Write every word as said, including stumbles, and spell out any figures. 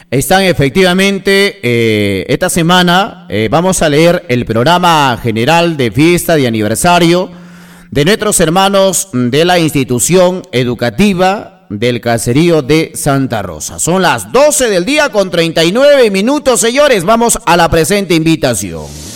Están efectivamente, eh, esta semana eh, vamos a leer el programa general de fiesta de aniversario de nuestros hermanos de la institución educativa del caserío de Santa Rosa. Son las doce del día con treinta y nueve minutos, señores. Vamos a la presente invitación.